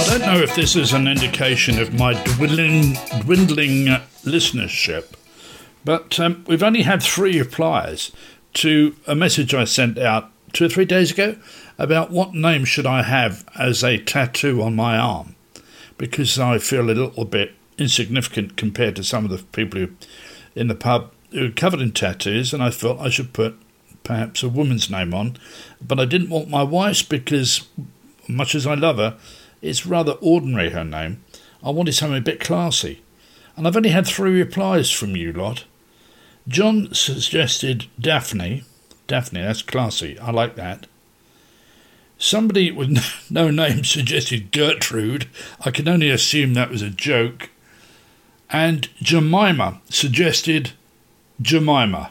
I don't know if this is an indication of my dwindling listenership, but we've only had 3 replies to a message I sent out 2 or 3 days ago about what name should I have as a tattoo on my arm, because I feel a little bit insignificant compared to some of the people who in the pub who are covered in tattoos, and I felt I should put perhaps a woman's name on, but I didn't want my wife's because, much as I love her, it's rather ordinary, her name. I wanted something a bit classy. And I've only had 3 replies from you lot. John suggested Daphne. Daphne, that's classy. I like that. Somebody with no name suggested Gertrude. I can only assume that was a joke. And Jemima suggested Jemima.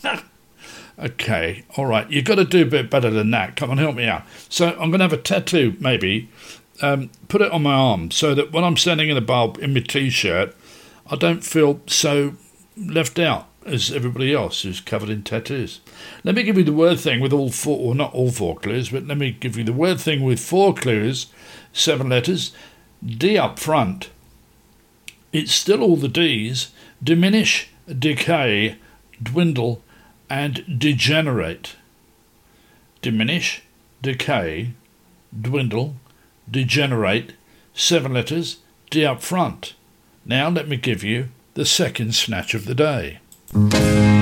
Okay, all right. You've got to do a bit better than that. Come on, help me out. So I'm going to have a tattoo, maybe. Put it on my arm so that when I'm standing in the bar in my T-shirt, I don't feel so left out as everybody else who's covered in tattoos. Let me give you the word thing with all 4, or not all 4 clues, but let me give you the word thing with 4 clues, 7 letters. D up front. It's still all the D's. Diminish, decay, dwindle, and degenerate. Diminish, decay, dwindle, degenerate, 7 letters, D up front. Now let me give you the second snatch of the day.